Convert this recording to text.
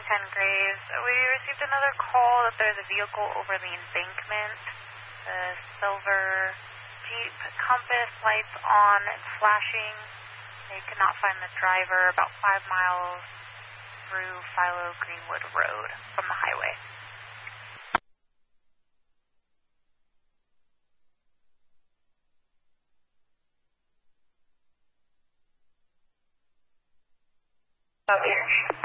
10 Graves. We received another call that there's a vehicle over the embankment. The silver Jeep Compass, lights on, it's flashing. They could not find the driver about 5 miles through Philo Greenwood Road from the highway. Out here.